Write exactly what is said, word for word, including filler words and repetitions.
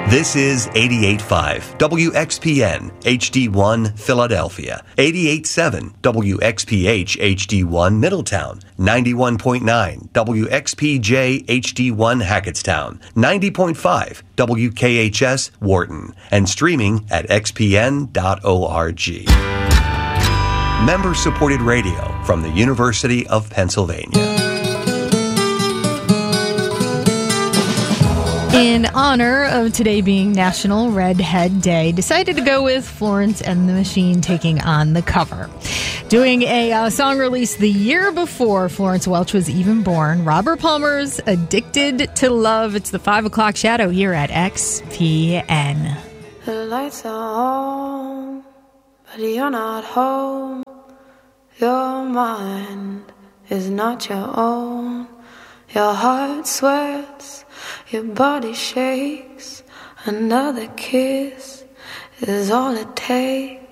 This is eighty-eight point five W X P N H D one Philadelphia, eighty-eight point seven W X P H H D one Middletown, ninety-one point nine W X P J H D one Hackettstown, ninety point five W K H S Wharton, and streaming at x p n dot org. Member-supported radio from the University of Pennsylvania. In honor of today being National Redhead Day, decided to go with Florence and the Machine taking on The Cover. Doing a uh, song released the year before Florence Welch was even born, Robert Palmer's Addicted to Love. It's the five o'clock shadow here at X P N. The lights are on, but you're not home. Your mind is not your own. Your heart sweats, your body shakes. Another kiss is all it takes.